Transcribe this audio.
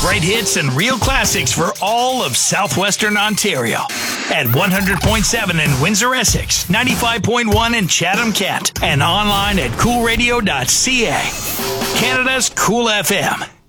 great hits and real classics for all of southwestern Ontario. At 100.7 in Windsor, Essex, 95.1 in Chatham, Kent, and online at coolradio.ca. Canada's Cool FM.